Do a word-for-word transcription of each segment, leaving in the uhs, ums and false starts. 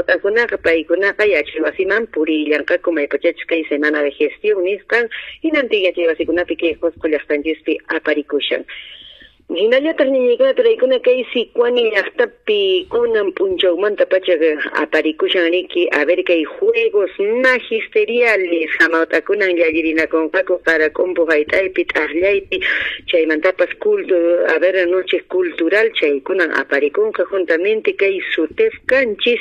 hamautakunaqa paykunaqa yachaywasiman purillanqa kumaypachachus kay semana de gestión nisqan hinantin yachaywasikunapi kay Qusqu llaqtanchispi aparikushan. Hinallataq ñañaykuna turaykuna kay Sicuani llaqtapi kunan p'unchawmanta pachaqa aparikushan riki a ver kay juegos magisteriales hamawt'akunan llallirinakunqaku para compu hayt'aypi t'aqllaypi chaymantapas culto a ver noche cultural chaykunan aparikunqa juntamente kay Sutef kanchis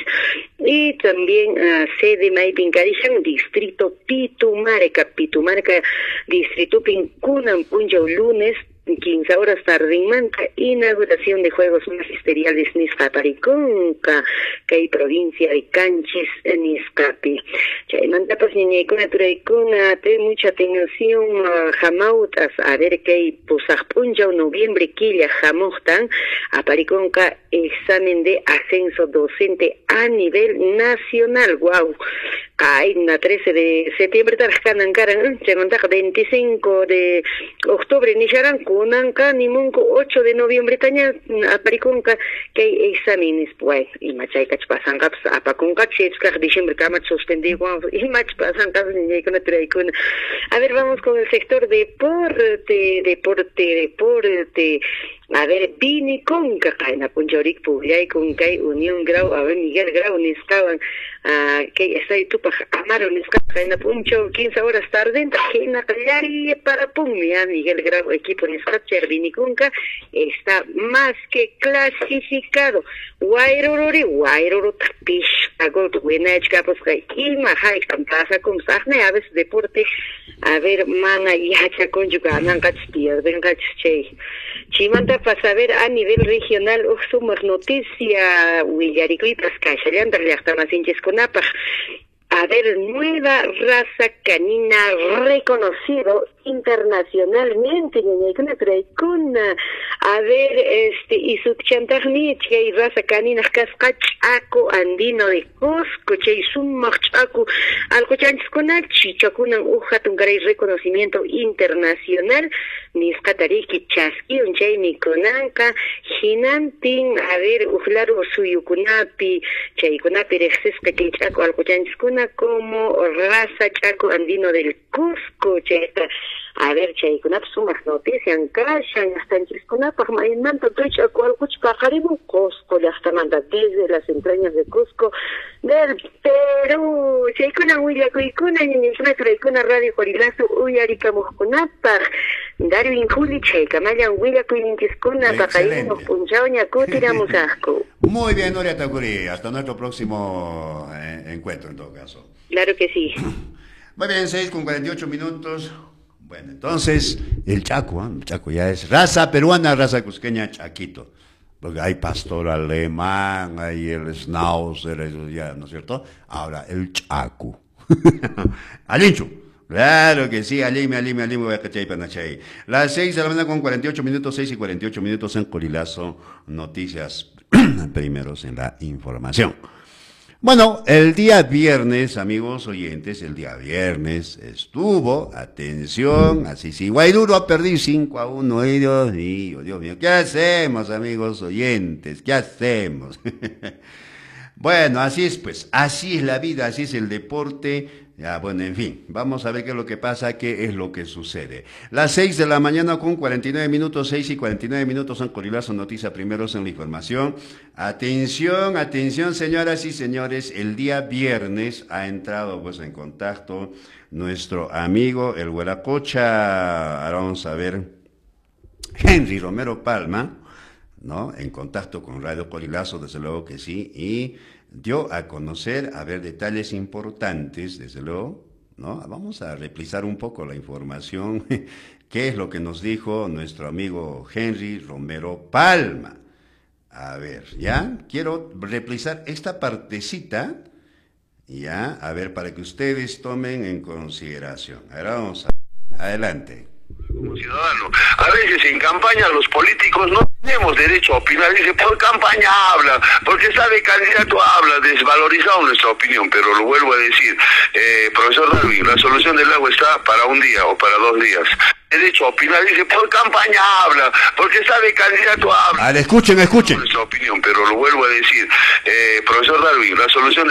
y también uh, sede maypin karishan distrito Pitumarca Pitumarca distritopin kunan p'unchaw lunes quince horas tardinmanqa inauguración de juegos magisteriales nisqa aparikunqa kay provincia de Canchis nisqapi. Chaymantapas ñañaykuna turaykuna ten mucha atención uh, hamawtas a ver kay pusaq p'unchaw noviembre killa hamuqtan aparikunqa examen de ascenso docente a nivel nacional. Wow. Ay, na trece de septiembre tarajkanan karan, chaymantaqa veinticinco de octubre nisharan kunanqa nimunku ocho de noviembre taña aparikunqa kay exámenes pues imachaykachu pasanqapas apakunqa chaychkaq diciembre kama suspendiwan imach pasanqapas ñaykuna turaykuna. A ver, vamos con el sector deporte, deporte, deporte. A ver, Vini Conca, Jaina Punchorik, Puyay, Concay, Unión Grau, a ver, Miguel Grau, Niscaban, que está ahí tu paja, Amaro, Niscaban, Jaina Puncho, quince horas tarde, Jaina Callari, para Pumia, Miguel Grau, equipo Niscacher, Vini Conca, está más que clasificado. Guairorori, Guairoro, Tapish, Agol, Winech, Capos, Ima, Jai, Campasa, con Sahne, Aves, Deporte, a ver, Mana, Yacha, Conjuganan, Gachpier, Gachche. Chimanta para saber a nivel regional uxumar noticia Willarikuipas Caixallanda Llaqtamasinchis kunapaq. A ver, nueva raza canina reconocido internacionalmente, ñañaykuna turaykuna. A ver, este, y su chantagni, chay raza canina kasqa ch'aku andino de Cusco, chay sumaq ch'aku, algo chanchiskuna, chichakunan ujatun garay reconocimiento internacional, nisqatariki chaskiun chaymi kunanqa, hinantin, a ver, ujlaru suyukunapi, chaykunapi reqsisqa chay ch'aku algo chanchiskuna, como raza chaco andino del Cusco, chayta. A ver, chaykunap sumaq noticias kashan llaqtanchiskunapaq maymanta tuchaku alquch paqarimun Cusco llaqtamanta desde las entrañas de Cusco del Perú. Chaykuna willakuykuna ñañaykuna turaykuna Radio Corilazo uyarikamuqkunapaq Darwin Juli chaykamallan willakuyninchiskuna paqaymuq punchaw ñakutiramusaqku. Muy bien, Nuria Tacuri, hasta nuestro próximo eh, encuentro en todo caso. Claro que sí. Muy bien, seis con cuarenta y ocho minutos. Bueno, entonces, el Chaco, ¿eh? El Chaco ya es raza peruana, raza cusqueña, Chaquito. Porque hay pastor alemán, hay el Schnauzer, eso ya, ¿no es cierto? Ahora, el Chaco. Alinchu. Claro que sí, alime, alime, alime, voy a cachai, panachay. Las seis de la mañana con cuarenta y ocho minutos, seis y cuarenta y ocho minutos en Corilazo, noticias primeros en la información. Bueno, el día viernes, amigos oyentes, el día viernes estuvo, atención, así sí, Guairuro ha perdido cinco a uno, ay Dios mío, Dios mío, ¿qué hacemos, amigos oyentes? ¿Qué hacemos? Bueno, así es pues, así es la vida, así es el deporte. Ya, bueno, en fin, vamos a ver qué es lo que pasa, qué es lo que sucede. Las seis de la mañana con cuarenta y nueve minutos, seis y cuarenta y nueve minutos en Corilazo Noticia Primeros en la Información. Atención, atención, señoras y señores, el día viernes ha entrado pues en contacto nuestro amigo, el Huelacocha, ahora vamos a ver, Henry Romero Palma, ¿no? En contacto con Radio Corilazo, desde luego que sí, y dio a conocer, a ver, detalles importantes, desde luego, ¿no? Vamos a replisar un poco la información, qué es lo que nos dijo nuestro amigo Henry Romero Palma. A ver, ¿ya? Quiero replisar esta partecita, ¿ya? A ver, para que ustedes tomen en consideración. Ahora vamos a... Adelante. Como ciudadano, a veces en campaña los políticos no tenemos derecho a opinar, dice, por campaña habla, porque está de candidato habla, desvalorizado nuestra opinión, pero lo vuelvo a decir, eh, profesor Darwin, la solución del agua está para un día o para dos días. Derecho a opinar, dice, por campaña habla, porque está de candidato habla. A ver, escuchen, escuchen. Nuestra opinión, pero lo vuelvo a decir, eh, profesor Darwin, la solución